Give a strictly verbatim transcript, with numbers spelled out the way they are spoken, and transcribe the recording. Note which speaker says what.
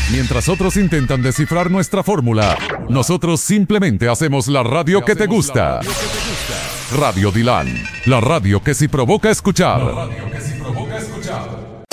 Speaker 1: Mientras otros intentan descifrar nuestra fórmula, nosotros simplemente hacemos la radio que te gusta. Radio Dilan, la radio que sí provoca escuchar. La radio que sí provoca escuchar.